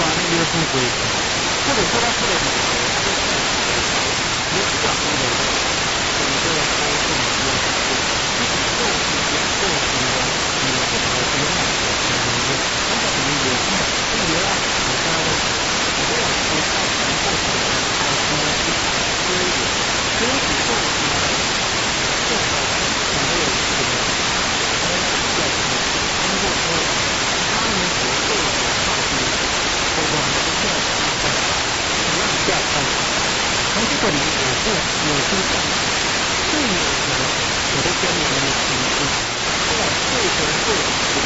那约束规则，或者说到这个里头，也讲到了整个操纵的约束，就是构筑的构筑的你不好的这个大的这个很好的一个这个啊，我家的我都要说它全部是它应该是规矩，所以你构筑的做到很多有这个还有要求，通过说他们所构筑的法律，包括我们的教育上，让下看，从这个里我是有些像最有的我的跟你们的情绪，在这个过程